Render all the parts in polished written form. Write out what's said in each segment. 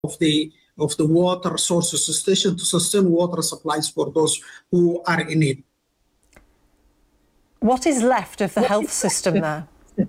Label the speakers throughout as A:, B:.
A: of the water sources station to sustain water supplies for those who are in need.
B: What is left of the health system there?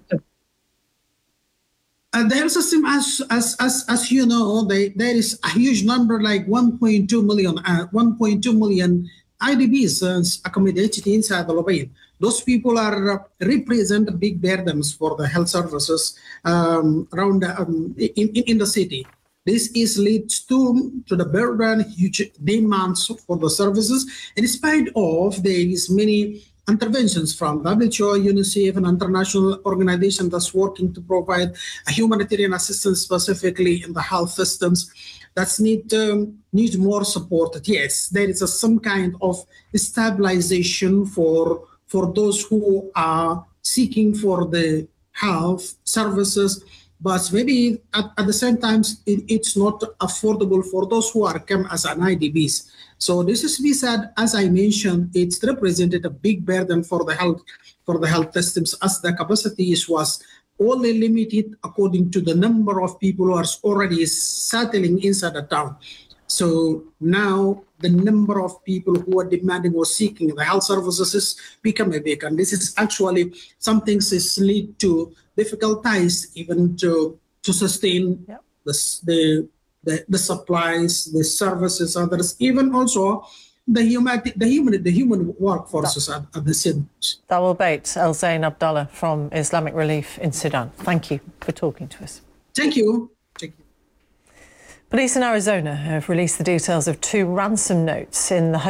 A: The health system, as you know, there is a huge number, like 1.2 million IDPs accommodated inside the Lubayn. Those people are represent big burdens for the health services around in the city. This leads to the burden, huge demands for the services. In spite of there is many interventions from WHO, UNICEF, and international organizations that's working to provide humanitarian assistance specifically in the health systems that need more support. Yes, there is some kind of stabilization for those who are seeking for the health services, but maybe at the same time, it's not affordable for those who are come as an IDPs. So this is to be said, as I mentioned, it's represented a big burden for the health systems, as the capacity was only limited according to the number of people who are already settling inside the town. So now the number of people who are demanding or seeking the health services is become a big, and this is actually some things is lead to difficulties even to sustain the supplies, the services, others, even also the human workforces at the same.
B: Dawal Bait El Zain Abdallah from Islamic Relief in Sudan. Thank you for talking to us.
A: Thank you.
B: Police in Arizona have released the details of 2 ransom notes in the